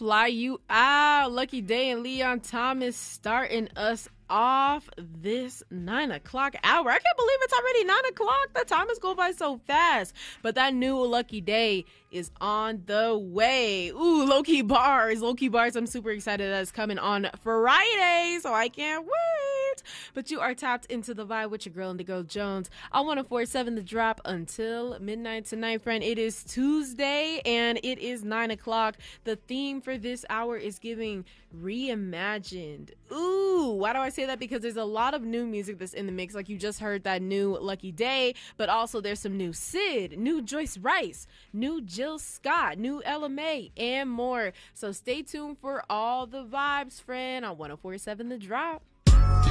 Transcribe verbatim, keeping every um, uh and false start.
fly you out. Lucky Day and Leon Thomas starting us off this nine o'clock hour. I can't believe it's already nine o'clock. The time is going by so fast. But that new Lucky Day is on the way. Ooh, low-key bars. Low-key bars. I'm super excited that it's coming on Friday, so I can't wait. But you are tapped into the vibe with your girl Indigo Jones. I want to four seven the drop until midnight tonight, friend. It is Tuesday and it is nine o'clock. The theme for this hour is giving reimagined. Ooh, why do I say that? Because there's a lot of new music that's in the mix. Like you just heard that new Lucky Day, but also there's some new Sid, new Joyce Rice, new Jill Scott, new Ella May, and more. So stay tuned for all the vibes, friend, on one oh four point seven The Drop.